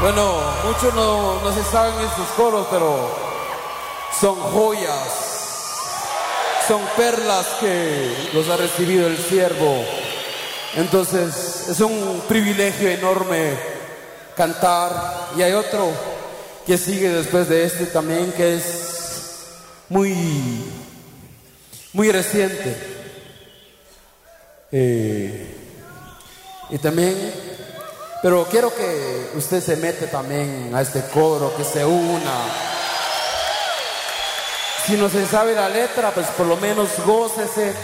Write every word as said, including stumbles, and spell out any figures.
Bueno, muchos no, no se saben estos coros, pero son joyas, son perlas que los ha recibido el siervo. Entonces es un privilegio enorme cantar. Y hay otro que sigue después de este también, que es muy, muy reciente. Eh, y también... Pero quiero que usted se mete también a este coro, que se una. Si no se sabe la letra, pues por lo menos gócese.